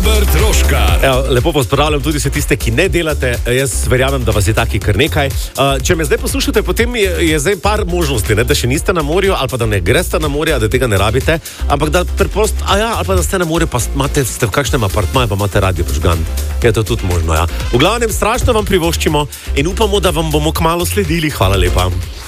Robert Roškar. Evo, lepo pozdravljam tudi vse tiste, ki ne delate. Jaz verjamem, da vas je taki kar nekaj. Če me zdaj poslušate, potem je zdaj par možnosti, ne? Da še niste na morju, ali pa da ne greste na morje, da tega ne rabite, ampak da preprosto, ali pa da ste na morju, pa ste v kakšnem apartmaju, pa imate radio prižgan. Je to tudi možno, ja. V glavnem, strašno vam privoščimo in upamo, da vam bomo kmalu sledili. Hvala lepa.